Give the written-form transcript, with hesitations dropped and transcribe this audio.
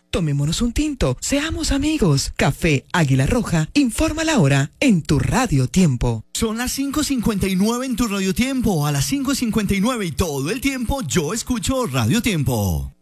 Tomémonos un tinto, seamos amigos. Café Águila Roja, informa la hora en tu Radio Tiempo. Son las 5:59 en tu Radio Tiempo, a las 5:59 y todo el tiempo yo escucho Radio Tiempo.